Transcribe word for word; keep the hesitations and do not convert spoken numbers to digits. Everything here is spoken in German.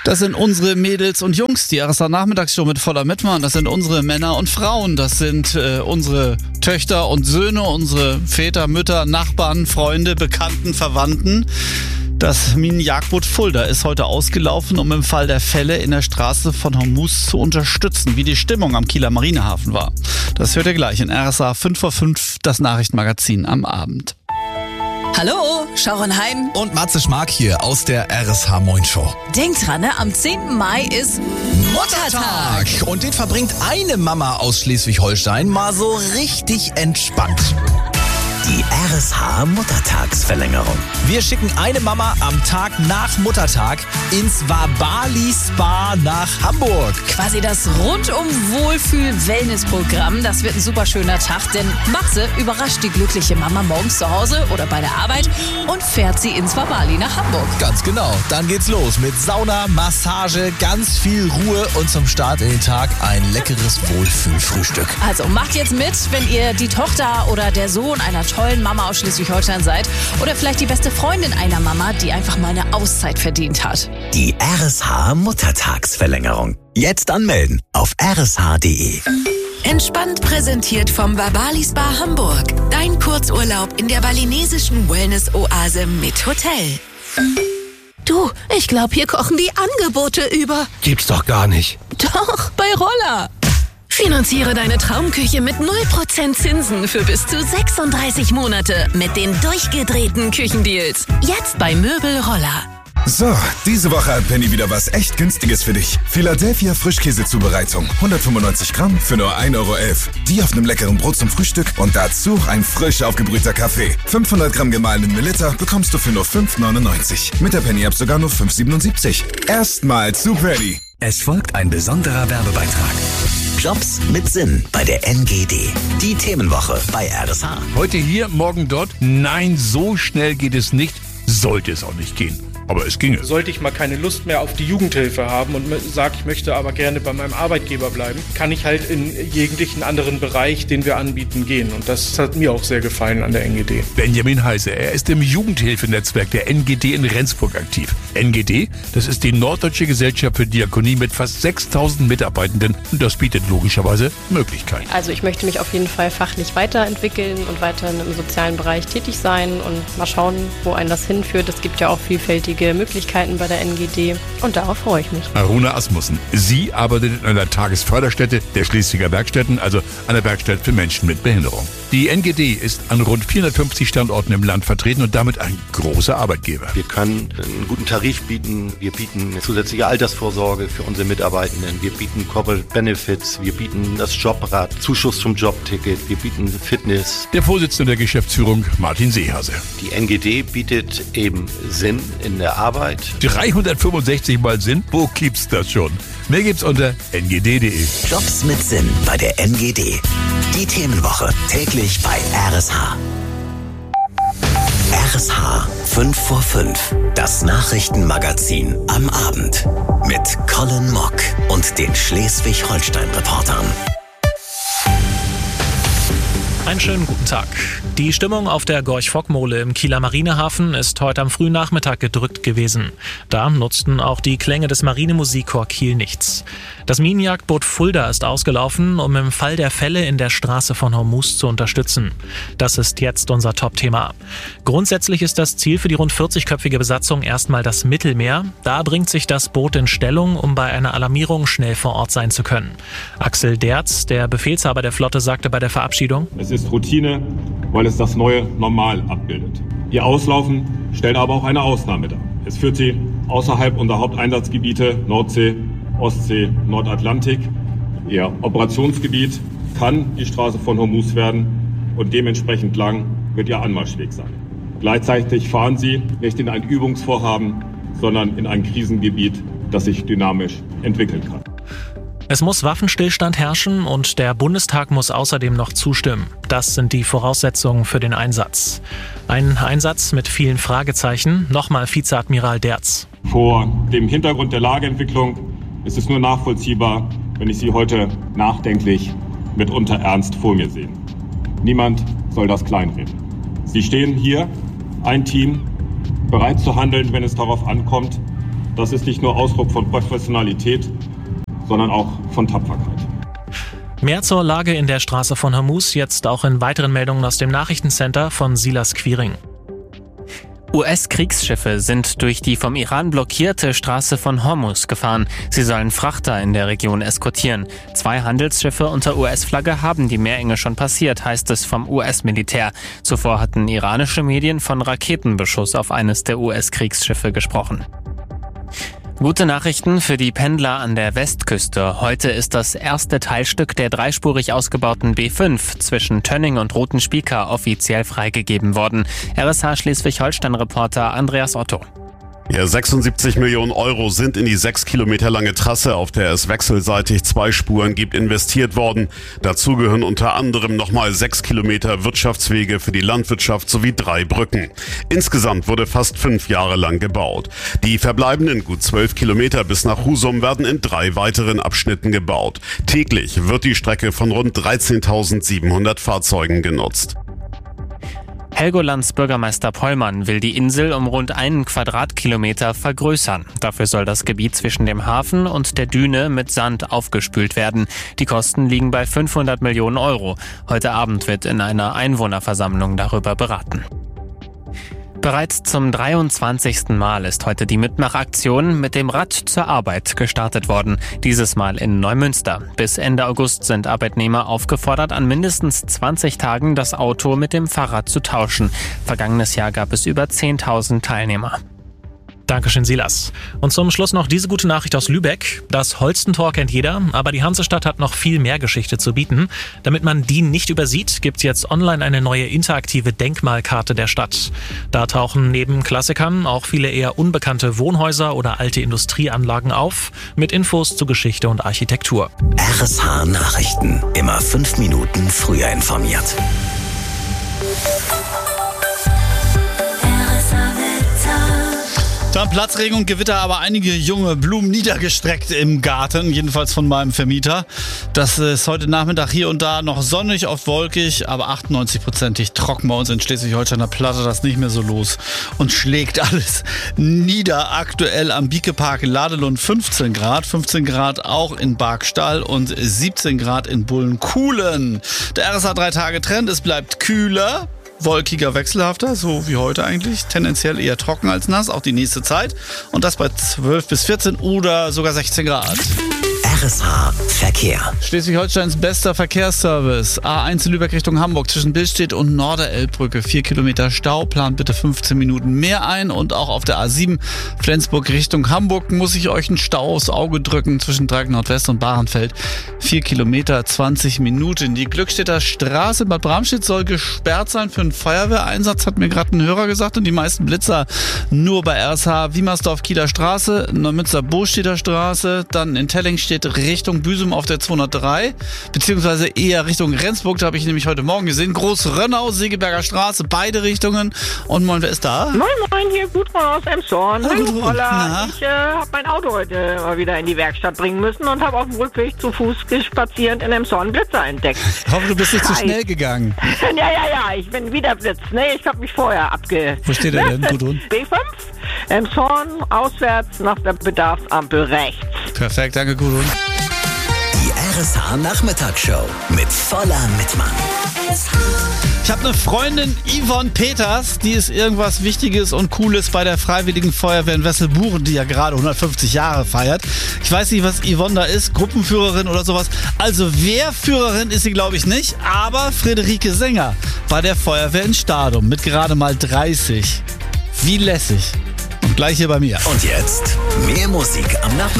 Das sind unsere Mädels und Jungs, die R S A-Nachmittagsshow mit voller Mitmann. Das sind unsere Männer und Frauen. Das sind äh, unsere Töchter und Söhne, unsere Väter, Mütter, Nachbarn, Freunde, Bekannten, Verwandten. Das Minenjagdboot Fulda ist heute ausgelaufen, um im Fall der Fälle in der Straße von Hormuz zu unterstützen, wie die Stimmung am Kieler Marinehafen war. Das hört ihr gleich in R S A fünf vor fünf, das Nachrichtenmagazin am Abend. Hallo, Sharon Hein und Matze Schmark hier aus der R S H Moin Show. Denkt dran, ne? Am zehnten Mai ist Muttertag. Und den verbringt eine Mama aus Schleswig-Holstein mal so richtig entspannt. Die R S H Muttertagsverlängerung. Wir schicken eine Mama am Tag nach Muttertag ins Wabali Spa nach Hamburg. Quasi das Rundum-Wohlfühl-Wellness-Programm. Das wird ein super schöner Tag, denn Matze überrascht die glückliche Mama morgens zu Hause oder bei der Arbeit und fährt sie ins Wabali nach Hamburg. Ganz genau. Dann geht's los mit Sauna, Massage, ganz viel Ruhe und zum Start in den Tag ein leckeres Wohlfühlfrühstück. Also macht jetzt mit, wenn ihr die Tochter oder der Sohn einer tollen Mama aus Schleswig-Holstein seid oder vielleicht die beste Freundin einer Mama, die einfach mal eine Auszeit verdient hat. Die R S H Muttertagsverlängerung. Jetzt anmelden auf r s h punkt d e. Entspannt präsentiert vom Wabali Spa Hamburg. Dein Kurzurlaub in der balinesischen Wellness-Oase mit Hotel. Du, ich glaube, hier kochen die Angebote über. Gibt's doch gar nicht. Doch, bei Roller. Finanziere deine Traumküche mit null Prozent Zinsen für bis zu sechsunddreißig Monate mit den durchgedrehten Küchendeals. Jetzt bei Möbel Roller. So, diese Woche hat Penny wieder was echt Günstiges für dich. Philadelphia Frischkäsezubereitung. hundertfünfundneunzig Gramm für nur ein Euro elf. Die auf einem leckeren Brot zum Frühstück und dazu ein frisch aufgebrühter Kaffee. fünfhundert Gramm gemahlenen Melitta bekommst du für nur fünf neunundneunzig. Mit der Penny-App sogar nur fünf siebenundsiebzig. Erstmal zu Penny. Es folgt ein besonderer Werbebeitrag. Jobs mit Sinn bei der N G D. Die Themenwoche bei R S H. Heute hier, morgen dort. Nein, so schnell geht es nicht. Sollte es auch nicht gehen. Aber es ginge. Sollte ich mal keine Lust mehr auf die Jugendhilfe haben und sage, ich möchte aber gerne bei meinem Arbeitgeber bleiben, kann ich halt in jeglichen anderen Bereich, den wir anbieten, gehen. Und das hat mir auch sehr gefallen an der N G D. Benjamin Heise, er ist im Jugendhilfenetzwerk der N G D in Rendsburg aktiv. N G D, das ist die Norddeutsche Gesellschaft für Diakonie mit fast sechstausend Mitarbeitenden. Und das bietet logischerweise Möglichkeiten. Also ich möchte mich auf jeden Fall fachlich weiterentwickeln und weiterhin im sozialen Bereich tätig sein und mal schauen, wo einen das hinführt. Es gibt ja auch vielfältige Möglichkeiten bei der N G D und darauf freue ich mich. Aruna Asmussen, sie arbeitet in einer Tagesförderstätte der Schleswiger Werkstätten, also einer Werkstatt für Menschen mit Behinderung. Die N G D ist an rund vierhundertfünfzig Standorten im Land vertreten und damit ein großer Arbeitgeber. Wir können einen guten Tarif bieten, wir bieten eine zusätzliche Altersvorsorge für unsere Mitarbeitenden, wir bieten Corporate Benefits, wir bieten das Jobrad, Zuschuss zum Jobticket, wir bieten Fitness. Der Vorsitzende der Geschäftsführung, Martin Seehase. Die N G D bietet eben Sinn in der Arbeit. dreihundertfünfundsechzig Mal Sinn? Wo gibt's das schon? Mehr gibt's unter n g d punkt d e. Jobs mit Sinn bei der N G D. Die Themenwoche täglich bei R S H. R S H fünf vor fünf. Das Nachrichtenmagazin am Abend. Mit Colin Mock und den Schleswig-Holstein-Reportern. Einen schönen guten Tag. Die Stimmung auf der Gorch-Fock-Mole im Kieler Marinehafen ist heute am frühen Nachmittag gedrückt gewesen. Da nutzten auch die Klänge des Marinemusikchor Kiel nichts. Das Minenjagdboot Fulda ist ausgelaufen, um im Fall der Fälle in der Straße von Hormuz zu unterstützen. Das ist jetzt unser Top-Thema. Grundsätzlich ist das Ziel für die rund vierzigköpfige Besatzung erstmal das Mittelmeer. Da bringt sich das Boot in Stellung, um bei einer Alarmierung schnell vor Ort sein zu können. Axel Derz, der Befehlshaber der Flotte, sagte bei der Verabschiedung: Es ist Routine, weil es das neue Normal abbildet. Ihr Auslaufen stellt aber auch eine Ausnahme dar. Es führt sie außerhalb unserer Haupteinsatzgebiete Nordsee, Ostsee, Nordatlantik. Ihr Operationsgebiet kann die Straße von Hormuz werden und dementsprechend lang wird ihr Anmarschweg sein. Gleichzeitig fahren sie nicht in ein Übungsvorhaben, sondern in ein Krisengebiet, das sich dynamisch entwickeln kann. Es muss Waffenstillstand herrschen und der Bundestag muss außerdem noch zustimmen. Das sind die Voraussetzungen für den Einsatz. Ein Einsatz mit vielen Fragezeichen. Nochmal Vizeadmiral Derz. Vor dem Hintergrund der Lageentwicklung ist es nur nachvollziehbar, wenn ich Sie heute nachdenklich, mitunter ernst vor mir sehe. Niemand soll das kleinreden. Sie stehen hier, ein Team, bereit zu handeln, wenn es darauf ankommt. Das ist nicht nur Ausdruck von Professionalität, sondern auch von Tapferkeit. Mehr zur Lage in der Straße von Hormuz jetzt auch in weiteren Meldungen aus dem Nachrichtencenter von Silas Quiring. U S-Kriegsschiffe sind durch die vom Iran blockierte Straße von Hormuz gefahren. Sie sollen Frachter in der Region eskortieren. Zwei Handelsschiffe unter U S-Flagge haben die Meerenge schon passiert, heißt es vom U S-Militär. Zuvor hatten iranische Medien von Raketenbeschuss auf eines der U S-Kriegsschiffe gesprochen. Gute Nachrichten für die Pendler an der Westküste. Heute ist das erste Teilstück der dreispurig ausgebauten B fünf zwischen Tönning und Rothenspieker offiziell freigegeben worden. R S H Schleswig-Holstein-Reporter Andreas Otto. Ja, sechsundsiebzig Millionen Euro sind in die sechs Kilometer lange Trasse, auf der es wechselseitig zwei Spuren gibt, investiert worden. Dazu gehören unter anderem nochmal sechs Kilometer Wirtschaftswege für die Landwirtschaft sowie drei Brücken. Insgesamt wurde fast fünf Jahre lang gebaut. Die verbleibenden gut zwölf Kilometer bis nach Husum werden in drei weiteren Abschnitten gebaut. Täglich wird die Strecke von rund dreizehntausendsiebenhundert Fahrzeugen genutzt. Helgolands Bürgermeister Pollmann will die Insel um rund einen Quadratkilometer vergrößern. Dafür soll das Gebiet zwischen dem Hafen und der Düne mit Sand aufgespült werden. Die Kosten liegen bei fünfhundert Millionen Euro. Heute Abend wird in einer Einwohnerversammlung darüber beraten. Bereits zum dreiundzwanzigsten Mal ist heute die Mitmachaktion mit dem Rad zur Arbeit gestartet worden. Dieses Mal in Neumünster. Bis Ende August sind Arbeitnehmer aufgefordert, an mindestens zwanzig Tagen das Auto mit dem Fahrrad zu tauschen. Vergangenes Jahr gab es über zehntausend Teilnehmer. Dankeschön, Silas. Und zum Schluss noch diese gute Nachricht aus Lübeck. Das Holstentor kennt jeder, aber die Hansestadt hat noch viel mehr Geschichte zu bieten. Damit man die nicht übersieht, gibt's jetzt online eine neue interaktive Denkmalkarte der Stadt. Da tauchen neben Klassikern auch viele eher unbekannte Wohnhäuser oder alte Industrieanlagen auf, mit Infos zu Geschichte und Architektur. R S H Nachrichten. Immer fünf Minuten früher informiert. Dann Platzregen und Gewitter, aber einige junge Blumen niedergestreckt im Garten, jedenfalls von meinem Vermieter. Das ist heute Nachmittag hier und da noch sonnig, oft wolkig, aber achtundneunzig-prozentig trocken bei uns in Schleswig-Holstein. Da plattert das nicht mehr so los und schlägt alles nieder. Aktuell am Biekepark in Ladelund fünfzehn Grad, fünfzehn Grad auch in Barkstall und siebzehn Grad in Bullenkuhlen. Der R S H drei Tage Trend, es bleibt kühler. Wolkiger, wechselhafter, so wie heute eigentlich. Tendenziell eher trocken als nass, auch die nächste Zeit. Und das bei zwölf bis vierzehn oder sogar sechzehn Grad. R S H Verkehr. Schleswig-Holsteins bester Verkehrsservice. A eins Lübeck Richtung Hamburg zwischen Billstedt und Norderelbbrücke. vier Kilometer Stau, plant bitte fünfzehn Minuten mehr ein. Und auch auf der A sieben Flensburg Richtung Hamburg muss ich euch einen Stau aufs Auge drücken zwischen Dreieck Nordwest und Bahrenfeld. vier Kilometer, zwanzig Minuten. Die Glückstädter Straße in Bad Bramstedt soll gesperrt sein für einen Feuerwehreinsatz, hat mir gerade ein Hörer gesagt. Und die meisten Blitzer nur bei R S H Wiemersdorf Kieler Straße, Neumünster Bostädter Straße, dann in Telling steht Richtung Büsum auf der zweihundertdrei, beziehungsweise eher Richtung Rendsburg, da habe ich nämlich heute Morgen gesehen. Groß-Rönnau, Segeberger Straße, beide Richtungen. Und moin, wer ist da? Moin, moin, hier Gudrun aus Emshorn. Hallo, Hallo, Holla. Na? Ich äh, habe mein Auto heute mal wieder in die Werkstatt bringen müssen und habe auf dem Rückweg zu Fuß spazierend in Emshorn Blitzer entdeckt. Ich hoffe, du bist nicht zu schnell gegangen. ja, ja, ja, ich bin wieder Blitz. Nee, ich habe mich vorher abge... Wo steht er denn, Gudrun? B fünf, Emshorn, auswärts nach der Bedarfsampel rechts. Perfekt, danke, Gudrun. Die R S H Nachmittagsshow mit Voller Mittmann. Ich habe eine Freundin, Yvonne Peters, die ist irgendwas Wichtiges und Cooles bei der Freiwilligen Feuerwehr in Wesselbuchen, die ja gerade hundertfünfzig Jahre feiert. Ich weiß nicht, was Yvonne da ist, Gruppenführerin oder sowas. Also Wehrführerin ist sie, glaube ich, nicht, aber Friederike Sänger bei der Feuerwehr in Stadum mit gerade mal dreißig. Wie lässig. Und gleich hier bei mir. Und jetzt mehr Musik am Nachmittag.